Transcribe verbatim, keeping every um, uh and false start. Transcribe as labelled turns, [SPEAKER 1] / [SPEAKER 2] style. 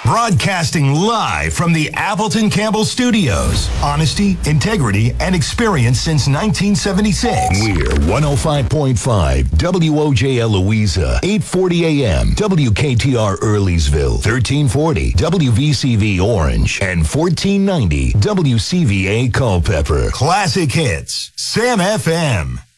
[SPEAKER 1] Broadcasting live from the Appleton Campbell Studios. Honesty, integrity, and experience since nineteen seventy-six. We're one oh five point five W O J L Louisa, eight forty A M, W K T R Earleysville, thirteen forty W V C V Orange, and fourteen ninety W C V A Culpeper. Classic hits, Sam F M.